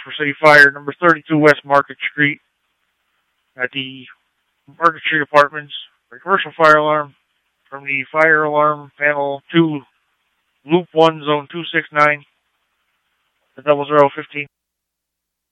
for City Fire, number 32 West Market Street, at the Market Street Apartments, a commercial fire alarm from the Fire Alarm Panel 2, Loop 1, Zone 269, the 0015.